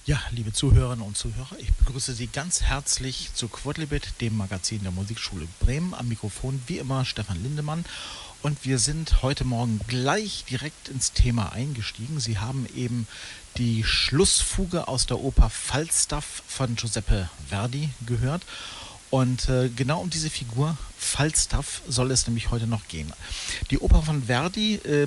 Ja, liebe Zuhörerinnen und Zuhörer, ich begrüße Sie ganz herzlich zu Quodlibet, dem Magazin der Musikschule Bremen. Am Mikrofon wie immer Stefan Lindemann. Und wir sind heute Morgen gleich direkt ins Thema eingestiegen. Sie haben eben die Schlussfuge aus der Oper Falstaff von Giuseppe Verdi gehört. Und genau um diese Figur Falstaff soll es nämlich heute noch gehen. Die Oper von Verdi